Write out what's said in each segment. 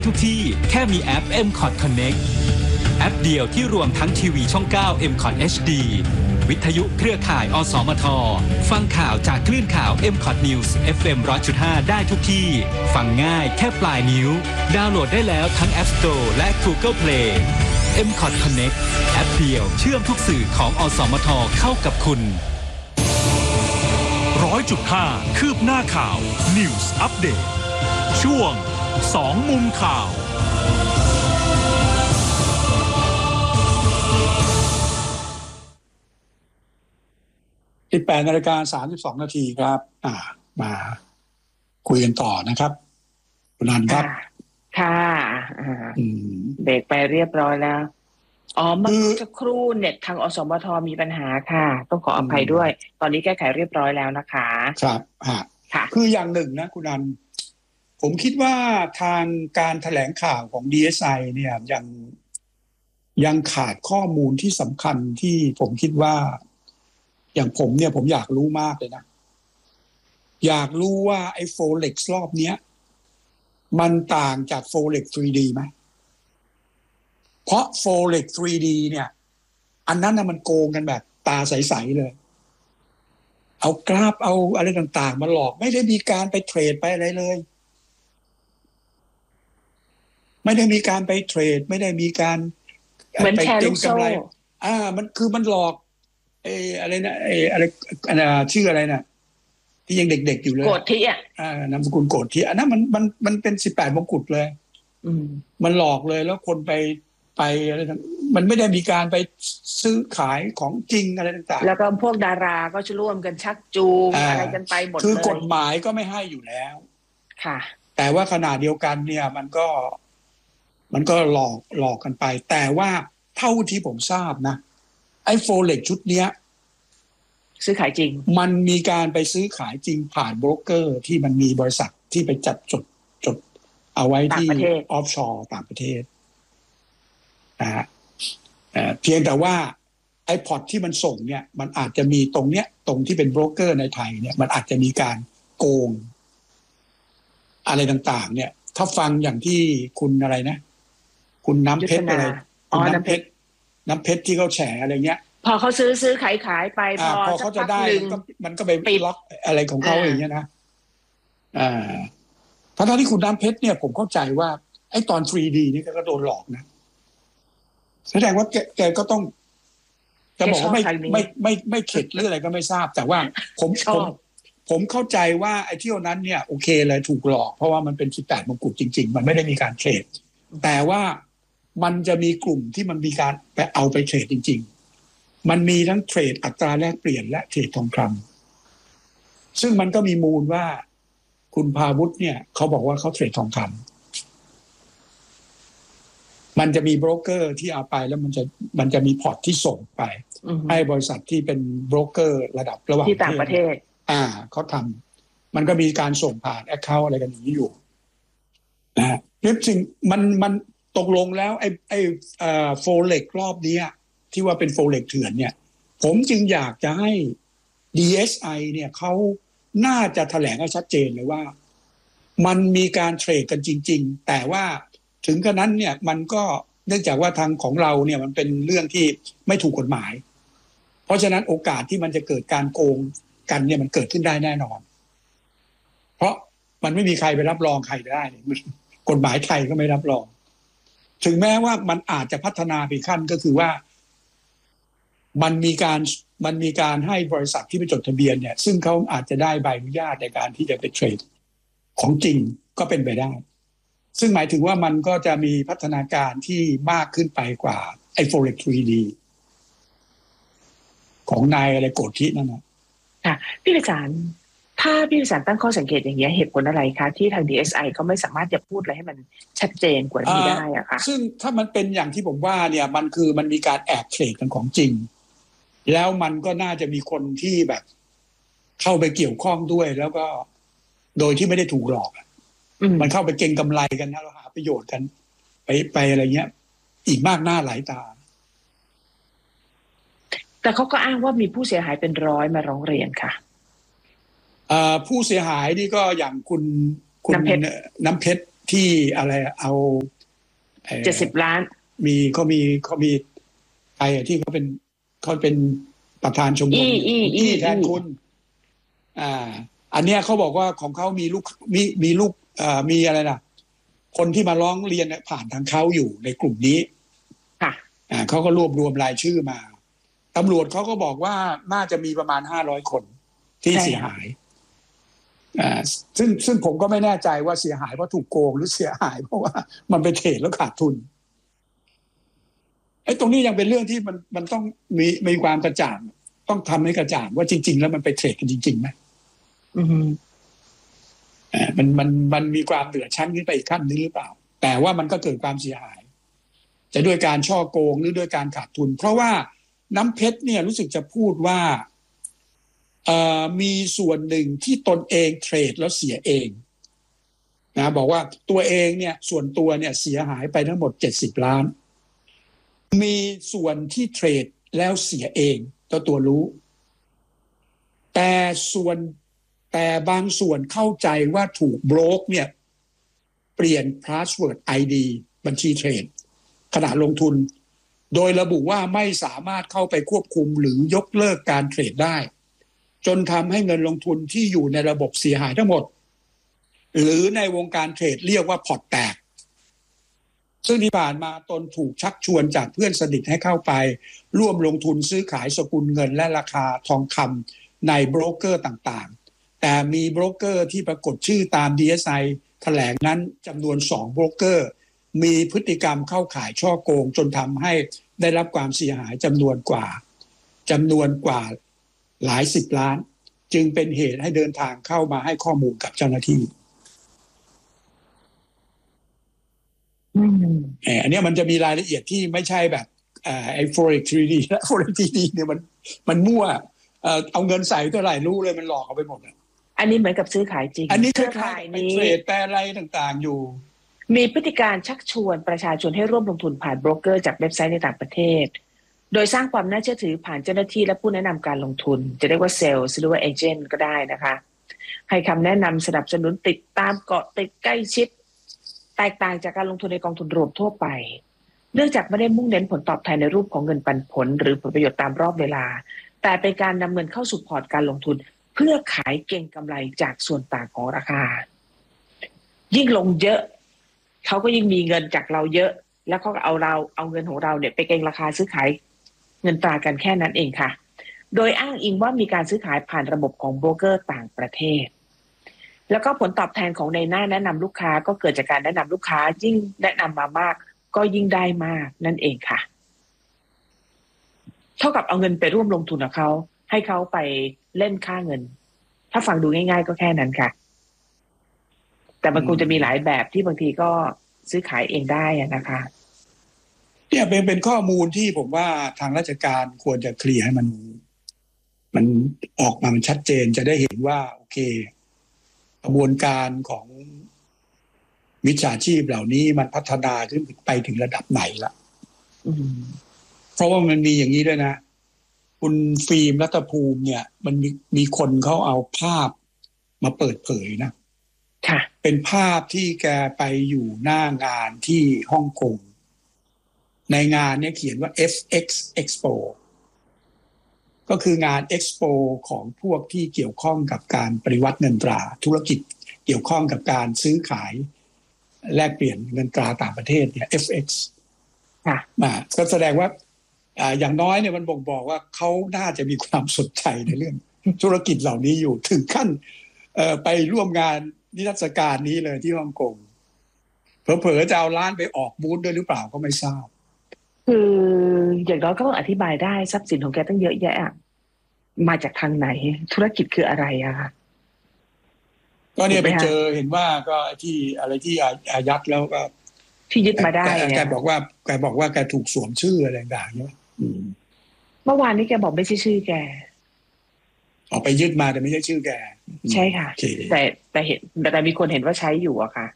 ทุกที่แค่มีแอป M-Cot Connect แอปเดียวที่รวมทั้งทีวีช่อง 9 M-Cot HD วิทยุเครือข่ายอสมทฟังข่าวจากคลื่นข่าว M-Cot News FM 100.5 ได้ทุกที่ฟังง่ายแค่ปลายนิ้วดาวน์โหลดได้แล้วทั้ง App Store และ Google Play M-Cot Connect แอปเดียวเชื่อมทุกสื่อของอสมทเข้ากับคุณ 100.5 คืบหน้าข่าว News Update ช่วง2มุมข่าว 18:32 นาทีครับมาคุยกันต่อนะครับคุณนันครับค่ะเบรกไปเรียบร้อยแล้วเมื่อสักครู่เน็ตทางอสมทมีปัญหาค่ะต้องขออภัยด้วยตอนนี้แก้ไขเรียบร้อยแล้วนะคะครับค่ะคืออย่างหนึ่งนะคุณนันผมคิดว่าทางการแถลงข่าวของ DSI เนี่ยยังขาดข้อมูลที่สำคัญที่ผมคิดว่าอย่างผมเนี่ยผมอยากรู้มากเลยนะอยากรู้ว่าไอ้ Forex รอบเนี้ยมันต่างจาก Forex 3D ไหมเพราะ Forex 3D เนี่ยอันนั้นน่ะมันโกงกันแบบตาใสๆเลยเอากราฟเอาอะไรต่างๆมาหลอกไม่ได้มีการไปเทรดไปอะไรเลยไม่ได้มีการไปเทรดไม่ได้มีการไปเก็งกำไรมันหลอกอะไรนะอะไรชื่ออะไรนะที่ยังเด็กๆอยู่เลยโกฏที่นามสกุลโกฏที่อันนั้นมันเป็น18 มงกุฎเลยมันหลอกเลยแล้วคนไปอะไรมันไม่ได้มีการไปซื้อขายของจริงอะไรต่างๆแล้วก็พวกดาราก็จะร่วมกันชักจูงอะไรกันไปหมดเลยคือกฎหมายก็ไม่ให้อยู่แล้วค่ะแต่ว่าขณะเดียวกันเนี่ยมันก็หลอกกันไปแต่ว่าเท่าที่ผมทราบนะไอ้โฟเร็กชุดเนี้ยซื้อขายจริงมันมีการไปซื้อขายจริงผ่านโบรกเกอร์ที่มันมีบริษัทที่ไปจัดจดเอาไว้ที่ออฟชอร์ต่างประเทศเพียงแต่ว่าไอ้พอร์ตที่มันส่งเนี่ยมันอาจจะมีตรงที่เป็นโบรกเกอร์ในไทยเนี่ยมันอาจจะมีการโกงอะไรต่างๆเนี่ยถ้าฟังอย่างที่คุณอะไรนะคุณน้ำเพชรอะไรคุณน้ำเพชรที่เขาแฉอะไรเงี้ยพอเขาซื้อขายไปพอเขาจะได้มันก็ไปล็อกอะไรของเขาอย่างเงี้ยนะทั้งที่คุณน้ำเพชรเนี่ยผมเข้าใจว่าไอ้ตอน 3D นี่ก็โดนหลอกนะแสดงว่าแกก็ต้องจะบอกว่าไม่เข็ดหรืออะไรก็ไม่ทราบแต่ว่าผมเข้าใจว่าไอ้เที่ยวนั้นเนี่ยโอเคเลยถูกหลอกเพราะว่ามันเป็น18 มงกุฎจริงๆมันไม่ได้มีการเทรดแต่ว่ามันจะมีกลุ่มที่มันมีการไปเอาไปเทรดจริงๆมันมีทั้งเทรดอัตราแลกเปลี่ยนและเทรดทองคำซึ่งมันก็มีมูลว่าคุณพาวุฒิเนี่ยเขาบอกว่าเขาเทรดทองคำมันจะมีโบรกเกอร์ที่เอาไปแล้วมันจะมีพอร์ตที่ส่งไปให้บริษัทที่เป็นโบรกเกอร์ระดับระหว่างที่ต่างประเทศเขาทำมันก็มีการส่งผ่านแอคเคาท์อะไรกันอย่างนี้อยู่นะนี่สิ่งมันตกลงแล้วไอ้โฟเร็กรอบนี้ที่ว่าเป็นโฟเร็กเถื่อนเนี่ยผมจึงอยากจะให้ DSI เนี่ยเขาน่าจะแถลงให้ชัดเจนเลยว่ามันมีการเทรดกันจริงๆแต่ว่าถึงกระนั้นเนี่ยมันก็เนื่องจากว่าทางของเราเนี่ยมันเป็นเรื่องที่ไม่ถูกกฎหมายเพราะฉะนั้นโอกาสที่มันจะเกิดการโกงกันเนี่ยมันเกิดขึ้นได้แน่นอนเพราะมันไม่มีใครไปรับรองใครได้กฎหมายไทยก็ไม่รับรองถึงแม้ว่ามันอาจจะพัฒนาไปขั้นก็คือว่ามันมีการให้บริษัทที่ไปจดทะเบียนเนี่ยซึ่งเขาอาจจะได้ใบอนุญาตในการที่จะไปเทรดของจริงก็เป็นไปได้ซึ่งหมายถึงว่ามันก็จะมีพัฒนาการที่มากขึ้นไปกว่าไอ้ Forex 3D ของนายอะไรโกฏที่นั่นนะค่ะพี่วิสารถ้าพี่วิสารตั้งข้อสังเกตอย่างนี้เหตุผลอะไรคะที่ทาง DSI ก็ไม่สามารถจะพูดอะไรให้มันชัดเจนกว่านี้ได้อะคะซึ่งถ้ามันเป็นอย่างที่ผมว่าเนี่ยมันมีการแอบเทรดกันของจริงแล้วมันก็น่าจะมีคนที่แบบเข้าไปเกี่ยวข้องด้วยแล้วก็โดยที่ไม่ได้ถูกหลอกมันเข้าไปเก็งกำไรกันนะเราหาประโยชน์กันไปอะไรเงี้ยอีกมากหน้าหลายตาแต่เขาก็อ้างว่ามีผู้เสียหายเป็นร้อยมาร้องเรียนค่ะผู้เสียหายนี่ก็อย่างคุณน้ำเพชรที่อะไรเอา 70 ล้านเขามีใครที่เขาเป็นประธานชมรมแทนคุณอันเนี้ยเขาบอกว่าของเขามีลูกมีอะไรนะคนที่มาร้องเรียนผ่านทางเขาอยู่ในกลุ่มนี้ค่ะเขาก็รวบรวมรายชื่อมาตำรวจเขาก็บอกว่าน่าจะมีประมาณ500 คนที่เสียหายซึ่งผมก็ไม่แน่ใจว่าเสียหายเพราะถูกโกงหรือเสียหายเพราะว่ามันไปเทรดแล้วขาดทุนไอ้ตรงนี้ยังเป็นเรื่องที่มันต้องมีความกระจ่างต้องทำให้กระจ่างว่าจริงๆแล้วมันไปเทรดกันจริงๆไหมมันมีความเหนือชั้นขึ้นไปอีกขั้นนึงหรือเปล่าแต่ว่ามันก็เกิดความเสียหายจะด้วยการช่อโกงหรือด้วยการขาดทุนเพราะว่าน้ำเพชรเนี่ยรู้สึกจะพูดว่ามีส่วนหนึ่งที่ตนเองเทรดแล้วเสียเองนะบอกว่าตัวเองเนี่ยส่วนตัวเนี่ยเสียหายไปทั้งหมด70 ล้านมีส่วนที่เทรดแล้วเสียเองตัวรู้แต่บางส่วนเข้าใจว่าถูกโบรกเนี่ยเปลี่ยนพาสเวิร์ด ID บัญชีเทรดขณะลงทุนโดยระบุว่าไม่สามารถเข้าไปควบคุมหรือยกเลิกการเทรดได้จนทำให้เงินลงทุนที่อยู่ในระบบเสียหายทั้งหมดหรือในวงการเทรดเรียกว่าพอร์ตแตกซึ่งที่ผ่านมาตนถูกชักชวนจากเพื่อนสนิทให้เข้าไปร่วมลงทุนซื้อขายสกุลเงินและราคาทองคำในโบรกเกอร์ต่างๆแต่มีโบรกเกอร์ที่ปรากฏชื่อตาม DSI แถลงนั้นจำนวน2โบรกเกอร์มีพฤติกรรมเข้าข่ายช่อโกงจนทำให้ได้รับความเสียหายจำนวนกว่าหลาย10 ล้านจึงเป็นเหตุให้เดินทางเข้ามาให้ข้อมูลกับเจ้าหน้าที่อันนี้มันจะมีรายละเอียดที่ไม่ใช่แบบไอ้ Forex 3D และ Forex 3D เนี่ยมันมั่วเอาเงินใส่เท่าไหร่รู้เลยมันหลอกเอาไปหมดอันนี้เหมือนกับซื้อขายจริงอันนี้เครือข่ายนี้เทรดแปรอะไรต่างๆอยู่มีพฤติการชักชวนประชาชนให้ร่วมลงทุนผ่านโบรกเกอร์จากเว็บไซต์ในต่างประเทศโดยสร้างความน่าเชื่อถือผ่านเจ้าหน้าที่และผู้แนะนำการลงทุนจะเรียกว่าเซลล์หรือว่าเอเจนต์ก็ได้นะคะให้คำแนะนำสนับสนุนติดตามเกาะติดใกล้ชิดแตกต่างจากการลงทุนในกองทุนรวมทั่วไปเนื่องจากไม่ได้มุ่งเน้นผลตอบแทนในรูปของเงินปันผลหรือผลประโยชน์ตามรอบเวลาแต่เป็นการนำเงินเข้าสู่พอร์ตการลงทุนเพื่อขายเก็งกำไรจากส่วนต่างของราคายิ่งลงเยอะเขาก็ยิ่งมีเงินจากเราเยอะแล้วเขาก็เอาเงินของเราเนี่ยไปเก็งราคาซื้อขายเงินตรากันแค่นั้นเองค่ะโดยอ้างอิงว่ามีการซื้อขายผ่านระบบของโบรกเกอร์ต่างประเทศแล้วก็ผลตอบแทนของในหน้าแนะนำลูกค้าก็เกิดจากการแนะนำลูกค้ายิ่งแนะนำมามากก็ยิ่งได้มากนั่นเองค่ะเท่ากับเอาเงินไปร่วมลงทุนกับเขาให้เขาไปเล่นค่าเงินถ้าฟังดูง่ายๆก็แค่นั้นค่ะแต่มันคงจะมีหลายแบบที่บางทีก็ซื้อขายเองได้นะคะเนี่ยเป็นข้อมูลที่ผมว่าทางราชการควรจะเคลียร์ให้มันออกมามันชัดเจนจะได้เห็นว่าโอเคกระบวนการของมิจฉาชีพเหล่านี้มันพัฒนาขึ้นไปถึงระดับไหนละเพราะว่ามันมีอย่างนี้ด้วยนะคุณฟิล์มรัตภูมิเนี่ยมันมีคนเขาเอาภาพมาเปิดเผยนะค่ะเป็นภาพที่แกไปอยู่หน้างานที่ฮ่องกงในงานเนี่ยเขียนว่า FX Expo ก็คืองาน Expo ของพวกที่เกี่ยวข้องกับการปฏิวัติเงินตราธุรกิจเกี่ยวข้องกับการซื้อขายแลกเปลี่ยนเงินตราต่างประเทศเนี่ย FX ก็แสดงว่าอย่างน้อยเนี่ยมันบ่งบอกว่าเขาน่าจะมีความสนใจในเรื่องธุรกิจเหล่านี้อยู่ถึงขั้นไปร่วมงานนิทรรศการนี้เลยที่ฮ่องกงเผลอๆจะเอาร้านไปออกบูธด้วยหรือเปล่าก็ไม่ทราบคืออย่างน้อยก็ต้องอธิบายได้ทรัพย์สินของแกตั้งเยอะแยะมาจากทางไหนธุรกิจคืออะไรอะคะก็เนี่ยไปเจอเห็นว่าก็ที่อะไรที่อายัดแล้วก็ที่ยึดมาได้แกบอกว่าแกถูกสวมชื่ออะไรต่างๆเนี่ยเมื่อวานนี้แกบอกไม่ใช่ชื่อแกออกไปยึดมาแต่ไม่ใช่ชื่อแกใช่ค่ะแต่เห็นแต่มีคนเห็นว่าใช้อยู่อะค่ะ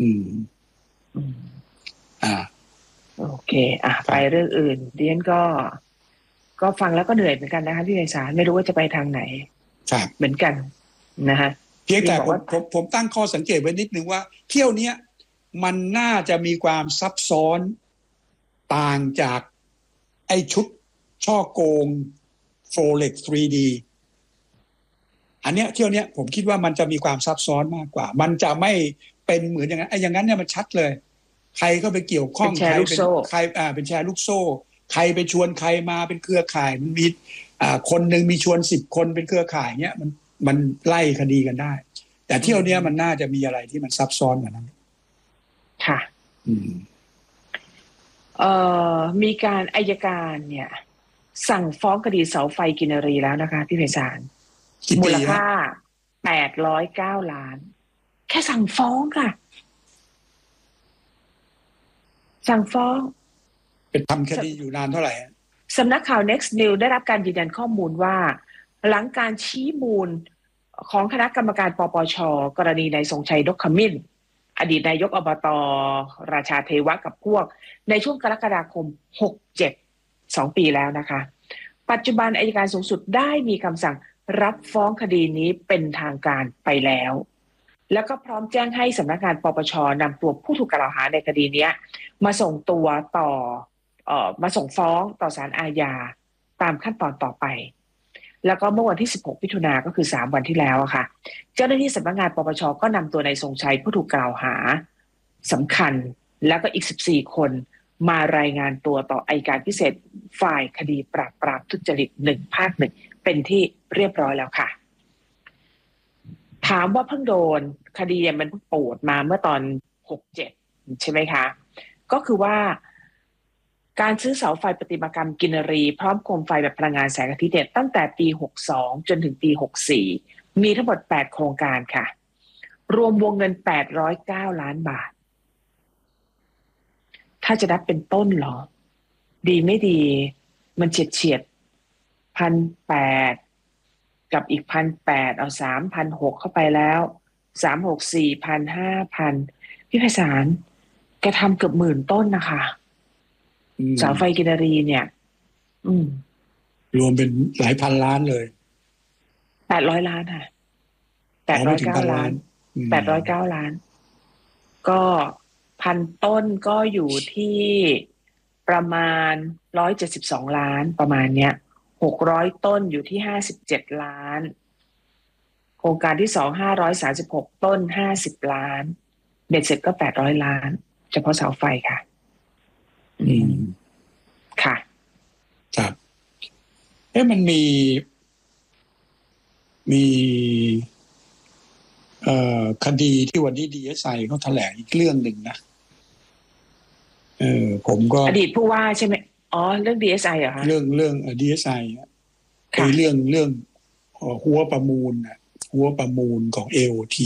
โอเคไปเรื่องอื่นดิฉันก็ฟังแล้วก็เหนื่อยเหมือนกันนะคะพี่ไพศาลไม่รู้ว่าจะไปทางไหนเหมือนกันนะฮะเพียงแต่ผมตั้งข้อสังเกตไว้นิดนึงว่าเที่ยวนี้มันน่าจะมีความซับซ้อนต่างจากไอ้ชุดช่อโกง Forex 3D อันเนี้ยเที่ยวเนี้ยผมคิดว่ามันจะมีความซับซ้อนมากกว่ามันจะไม่เป็นเหมือนอย่างนั้นไอ้อย่างนั้นเนี่ยมันชัดเลยใครก็ไปเกี่ยวข้องเป็นแชร์ลูกโซ่ใครเป็นแชร์ลูกโซ่ใครไปชวนใครมาเป็นเครือข่ายมันมีคนหนึ่งมีชวน10 คนเป็นเครือข่ายเนี้ยมันไล่คดีกันได้แต่เที่ยวเนี้ยมันน่าจะมีอะไรที่มันซับซ้อนกว่านั้นค่ะมีการอัยการเนี่ยสั่งฟ้องคดีเสาไฟกินรีแล้วนะคะพี่ไพศาลมูลค่า809 ล้านแค่สั่งฟ้องค่ะสั่งฟ้องเป็นทำคดีอยู่นานเท่าไหร่สำนักข่าว Next News ได้รับการยืนยันข้อมูลว่าหลังการชี้มูลของคณะกรรมการปปช.กรณีนายทรงชัยนกขมิ้นอดีตนายกอบต.ราชาเทวะกับพวกในช่วงกรกฎาคม67 2 ปีแล้วนะคะปัจจุบันอัยการสูงสุดได้มีคำสั่งรับฟ้องคดีนี้เป็นทางการไปแล้วแล้วก็พร้อมแจ้งให้สำนักงานปปช.นำตัวผู้ถูกกล่าวหาในคดีนี้มาส่งตัวต่อมาส่งฟ้องต่อศาลอาญาตามขั้นตอนต่อไปแล้วก็เมื่อวันที่16 มิถุนายนก็คือ3 วันที่แล้วค่ะเจ้าหน้าที่สำนักงานปปช.ก็นำตัวนายทรงชัยผู้ถูกกล่าวหาสำคัญแล้วก็อีก14 คนมารายงานตัวต่ออัยการพิเศษฝ่ายคดีปราบปรามทุจริต1 ภาค 1เป็นที่เรียบร้อยแล้วค่ะถามว่าเพิ่งโดนคดีมันโปรดมาเมื่อตอน67ใช่ไหมคะก็คือว่าการซื้อเสาไฟประติมากรรมกินรีพร้อมโคมไฟแบบพลังงานแสงอาทิตย์เนี่ยตั้งแต่ปี62จนถึงปี64มีทั้งหมด8โครงการค่ะรวมวงเงิน809 ล้านบาทถ้าจะนับเป็นต้นหรอดีไม่ดีมันเฉียด 1,800 กับอีก 1,800 เอา 3,600 เข้าไปแล้ว3-6 4,000 5,000พี่ไพศาลแกทำเกือบ10,000 ต้นนะคะเสาไฟกินรีเนี่ยรวมเป็นหลายพันล้านเลย 800 ล้านค่ะ809 ล้าน809 ล้านก็1,000 ต้นก็อยู่ที่ประมาณ172 ล้านประมาณเนี้ย600 ต้นอยู่ที่57 ล้านโครงการที่2 536 ต้น50 ล้านเบ็ดเสร็จก็800 ล้านเฉพาะเสาไฟค่ะค่ะครับมันมีคดีที่วันนี้ DSI เขาแถลงอีกเรื่องหนึ่งนะผมก็อดีตผู้ว่าใช่ไหมอ๋อเรื่อง DSI เหรอคะเรื่องDSI เรื่องหัวประมูลหัวประมูลของ AOT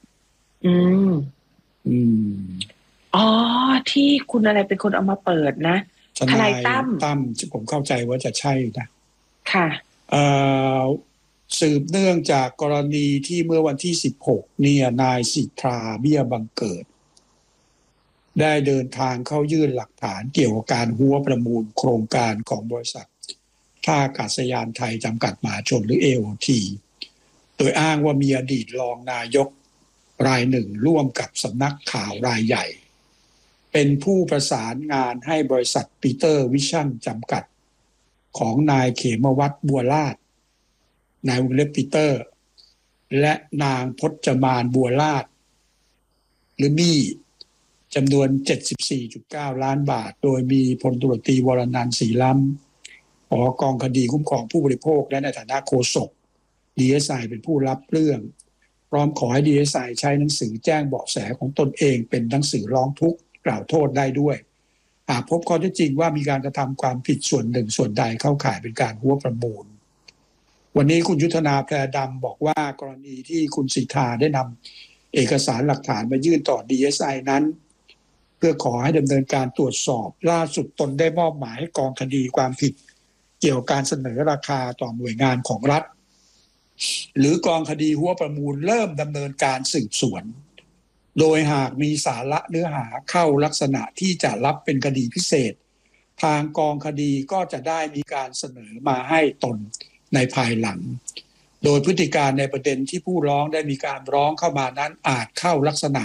อ๋อที่คุณอะไรเป็นคนเอามาเปิดนะทนายตั้มผมเข้าใจว่าจะใช่นะค่ะสืบเนื่องจากกรณีที่เมื่อวันที่16เนี่ยนายสิทธาเบี้ยบังเกิดได้เดินทางเข้ายื่นหลักฐานเกี่ยวกับการหัวประมูลโครงการของบริษัทท่าอากาศยานไทยจำกัดมหาชนหรือ AOT โดยอ้างว่ามีอดีตรองนายกรายหนึ่งร่วมกับสำนักข่าวรายใหญ่เป็นผู้ประสานงานให้บริษัทปีเตอร์วิชั่นจำกัดของนายเขมวัฒน์บัวลาภนายวงเล็บปีเตอร์และนางพจมานบัวลาภหรือมี่จำนวน 74.9 ล้านบาทโดยมีพลตำรวจตรีวรนันท์ศรีล้ำผอกองคดีคุ้มครองผู้บริโภคและในฐานะโฆษก DSI เป็นผู้รับเรื่องพร้อมขอให้ DSI ใช้หนังสือแจ้งเบาะแสของตนเองเป็นหนังสือร้องทุกข์กล่าวโทษได้ด้วยหากพบข้อเท็จจริงว่ามีการกระทำความผิดส่วนหนึ่งส่วนใดเข้าข่ายเป็นการหัวประมูลวันนี้คุณยุทธนาแพรดำบอกว่ากรณีที่คุณสิทธาได้นำเอกสารหลักฐานมายื่นต่อ DSI นั้นเพื่อขอให้ดำเนินการตรวจสอบล่าสุดตนได้มอบหมายให้กองคดีความผิดเกี่ยวกับการเสนอราคาต่อหน่วยงานของรัฐหรือกองคดีหัวประมูลเริ่มดำเนินการสืบสวนโดยหากมีสาระเนื้อหาเข้าลักษณะที่จะรับเป็นคดีพิเศษทางกองคดีก็จะได้มีการเสนอมาให้ตนในภายหลังโดยพฤติการในประเด็นที่ผู้ร้องได้มีการร้องเข้ามานั้นอาจเข้าลักษณะ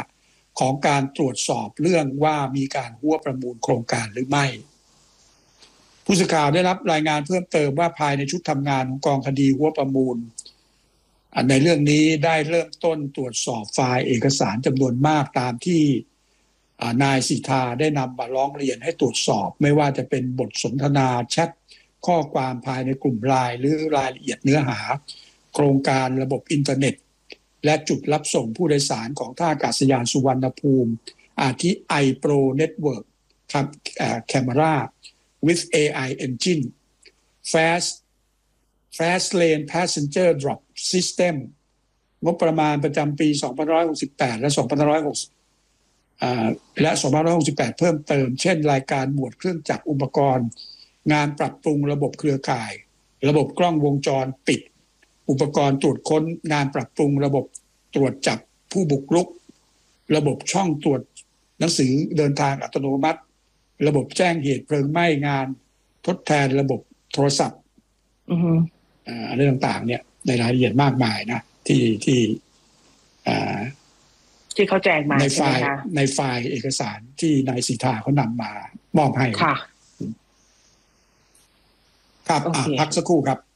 ของการตรวจสอบเรื่องว่ามีการหัวประมูลโครงการหรือไม่ผู้สื่อข่าวได้รับรายงานเพิ่มเติมว่าภายในชุดทำงานของกองคดีหัวประมูลในเรื่องนี้ได้เริ่มต้นตรวจสอบไฟล์เอกสารจำนวนมากตามที่นายสิทธาได้นำมาร้องเรียนให้ตรวจสอบไม่ว่าจะเป็นบทสนทนาแชทข้อความภายในกลุ่มไลน์หรือรายละเอียดเนื้อหาโครงการระบบอินเทอร์เน็ตและจุดรับส่งผู้โดยสารของท่าอากาศยานสุวรรณภูมิอาทิ iPro Network Camera with AI Engine Fast Lane Passenger Drop System งบประมาณประจำปี 2568 และ 2568 เพิ่มเติมเช่นรายการหมวดเครื่องจักรอุปกรณ์งานปรับปรุงระบบเครือข่ายระบบกล้องวงจรปิดอุปกรณ์ตรวจค้นงานปรับปรุงระบบตรวจจับผู้บุกรุกระบบช่องตรวจหนังสือเดินทางอัตโนมัติระบบแจ้งเหตุเพลิงไหม้งานทดแทนระบบโทรศัพท์อะไรต่างๆเนี่ยในรายละเอียดมากมายนะที่เขาแจ้งมาในไฟล์เอกสารที่นายสิทธาเขานำมามอบให้ค่ะครับพักสักครู่ครับ